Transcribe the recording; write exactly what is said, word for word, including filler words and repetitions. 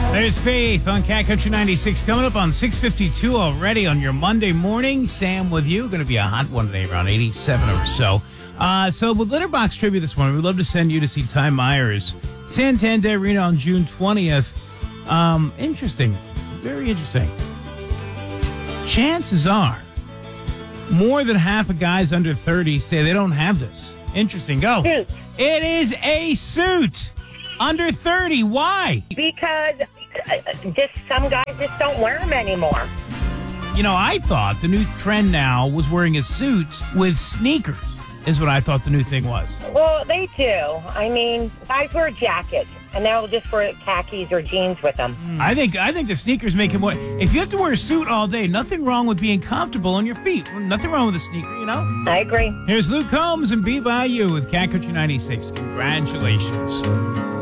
There's Faith on Cat Country ninety-six. Coming up on six fifty-two already on your Monday morning. Sam with you. Going to be a hot one today, around eighty-seven or so. Uh, so with Litterbox Trivia this morning, we'd love to send you to see Ty Myers, Santander Arena on June twentieth. Um, interesting. Very interesting. Chances are, more than half of guys under thirty say they don't have this. Interesting. Go. Suit. It is a suit. Under thirty. Why? Because uh, just some guys just don't wear them anymore. You know, I thought the new trend now was wearing a suit with sneakers, is what I thought the new thing was. Well, they do. I mean, guys wear jackets, and they'll just wear khakis or jeans with them. I think I think the sneakers make it more. If you have to wear a suit all day, nothing wrong with being comfortable on your feet. Nothing wrong with a sneaker, you know? I agree. Here's Luke Combs and Be By You with Cat Country ninety-six. Congratulations.